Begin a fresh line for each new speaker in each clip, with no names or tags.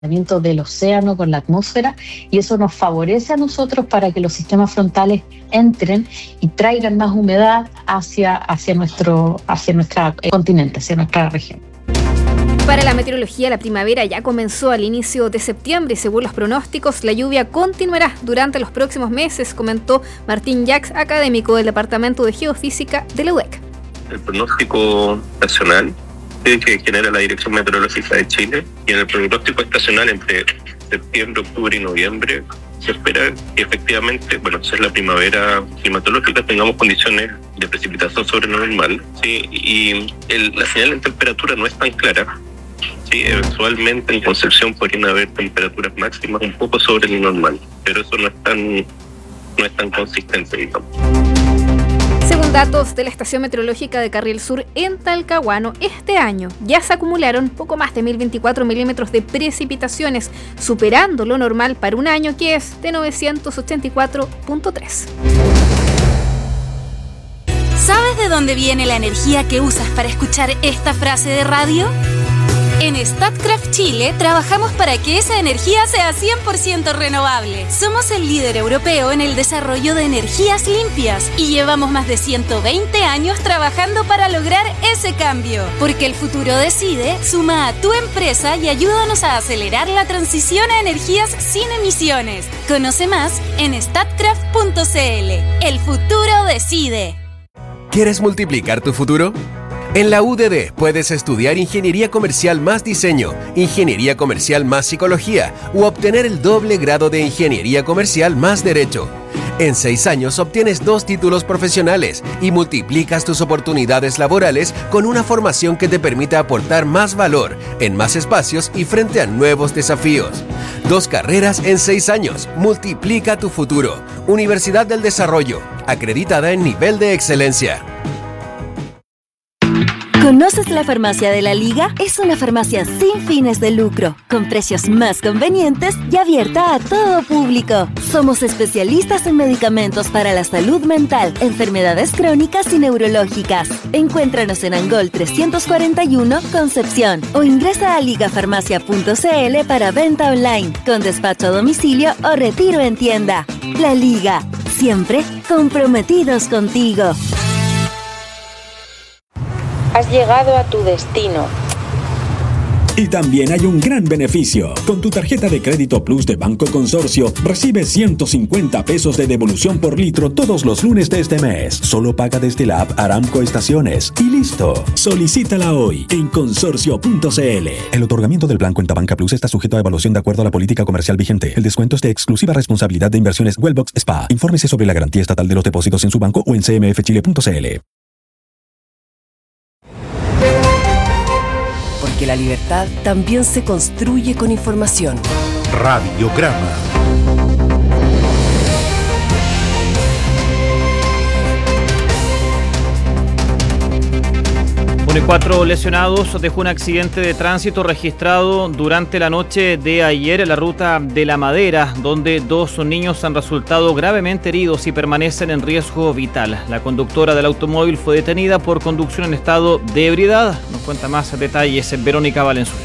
del océano con la atmósfera, y eso nos favorece a nosotros para que los sistemas frontales entren y traigan más humedad hacia nuestro continente, hacia nuestra región.
Para la meteorología, la primavera ya comenzó al inicio de septiembre y según los pronósticos, la lluvia continuará durante los próximos meses, comentó Martín Jax, académico del Departamento de Geofísica de la UDEC.
El pronóstico estacional que genera la Dirección Meteorológica de Chile, y en el pronóstico estacional entre septiembre, octubre y noviembre se espera que efectivamente, es la primavera climatológica, tengamos condiciones de precipitación sobre lo normal, ¿sí? Y la señal en temperatura no es tan clara. Sí, eventualmente en Concepción podrían haber temperaturas máximas un poco sobre lo normal, pero eso no es tan consistente, digamos.
Según datos de la Estación Meteorológica de Carriel Sur en Talcahuano, este año ya se acumularon poco más de 1.024 milímetros de precipitaciones, superando lo normal para un año que es de 984.3.
¿Sabes de dónde viene la energía que usas para escuchar esta frase de radio? En Statkraft Chile trabajamos para que esa energía sea 100% renovable. Somos el líder europeo en el desarrollo de energías limpias y llevamos más de 120 años trabajando para lograr ese cambio. Porque el futuro decide, suma a tu empresa y ayúdanos a acelerar la transición a energías sin emisiones. Conoce más en statkraft.cl. El futuro decide.
¿Quieres multiplicar tu futuro? En la UDD puedes estudiar Ingeniería Comercial más Diseño, Ingeniería Comercial más Psicología u obtener el doble grado de Ingeniería Comercial más Derecho. En 6 años obtienes 2 títulos profesionales y multiplicas tus oportunidades laborales con una formación que te permita aportar más valor en más espacios y frente a nuevos desafíos. 2 carreras en 6 años. Multiplica tu futuro. Universidad del Desarrollo, acreditada en nivel de excelencia.
¿Conoces la Farmacia de la Liga? Es una farmacia sin fines de lucro, con precios más convenientes y abierta a todo público. Somos especialistas en medicamentos para la salud mental, enfermedades crónicas y neurológicas. Encuéntranos en Angol 341, Concepción, o ingresa a ligafarmacia.cl para venta online, con despacho a domicilio o retiro en tienda. La Liga, siempre comprometidos contigo.
Has llegado a tu destino.
Y también hay un gran beneficio. Con tu tarjeta de crédito Plus de Banco Consorcio, recibes 150 pesos de devolución por litro todos los lunes de este mes. Solo paga desde la app Aramco Estaciones. Y listo. Solicítala hoy en consorcio.cl. El otorgamiento del plan Cuenta Banca Plus está sujeto a evaluación de acuerdo a la política comercial vigente. El descuento es de exclusiva responsabilidad de Inversiones Wellbox SPA. Infórmese sobre la garantía estatal de los depósitos en su banco o en cmfchile.cl.
Porque la libertad también se construye con información.
Radiograma.
Bueno, 4 lesionados dejó un accidente de tránsito registrado durante la noche de ayer en la ruta de La Madera, donde 2 niños han resultado gravemente heridos y permanecen en riesgo vital. La conductora del automóvil fue detenida por conducción en estado de ebriedad. Nos cuenta más detalles Verónica Valenzuela.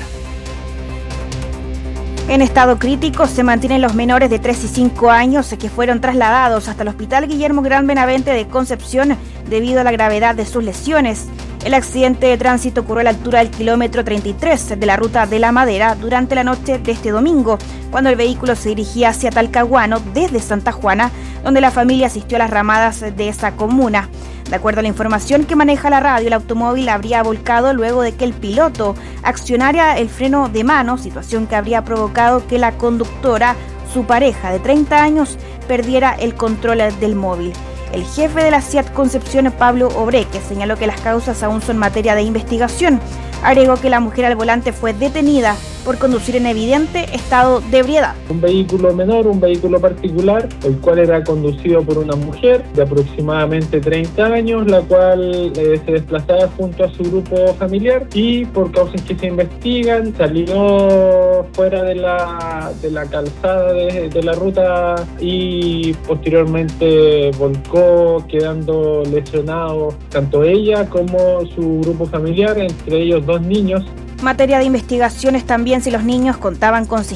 En estado crítico se mantienen los menores de 3 y 5 años que fueron trasladados hasta el Hospital Guillermo Gran Benavente de Concepción debido a la gravedad de sus lesiones. El accidente de tránsito ocurrió a la altura del kilómetro 33 de la ruta de La Madera durante la noche de este domingo, cuando el vehículo se dirigía hacia Talcahuano desde Santa Juana, donde la familia asistió a las ramadas de esa comuna. De acuerdo a la información que maneja la radio, el automóvil habría volcado luego de que el piloto accionara el freno de mano, situación que habría provocado que la conductora, su pareja de 30 años, perdiera el control del móvil. El jefe de la SEAT Concepción, Pablo Obreque, señaló que las causas aún son materia de investigación. Agregó que la mujer al volante fue detenida por conducir en evidente estado de ebriedad.
Un vehículo menor, un vehículo particular, el cual era conducido por una mujer de aproximadamente 30 años, la cual se desplazaba junto a su grupo familiar y por causas que se investigan salió fuera de la calzada de la ruta y posteriormente volcó, quedando lesionados tanto ella como su grupo familiar, entre ellos 2 niños
Materia de investigaciones también si los niños contaban con